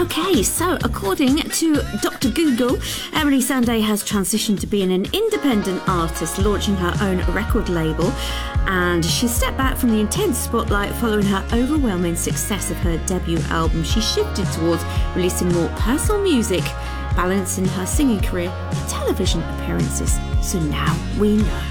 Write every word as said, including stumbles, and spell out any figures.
Okay, so according to Doctor Google, Emily Sandé has transitioned to being an independent artist, launching her own record label, and she stepped back from the intense spotlight following her overwhelming success of her debut album. She shifted towards releasing more personal music, balancing her singing career with television appearances. So now we know.